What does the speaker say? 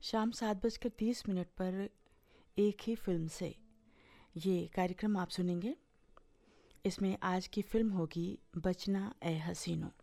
शाम 7:30 पर एक ही फिल्म से ये कार्यक्रम आप सुनेंगे। इसमें आज की फिल्म होगी बचना ए हसीनो।